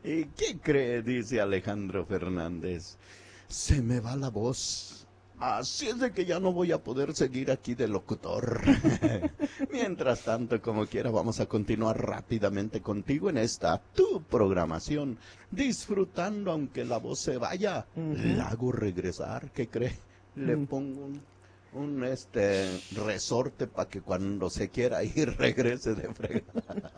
¿Y qué cree? Dice Alejandro Fernández. Se me va la voz. Así es de que ya no voy a poder seguir aquí de locutor. Mientras tanto, como quiera, vamos a continuar rápidamente contigo en esta tu programación, disfrutando aunque la voz se vaya. La hago regresar, ¿qué cree? Le pongo un resorte para que cuando se quiera ir regrese de fregada.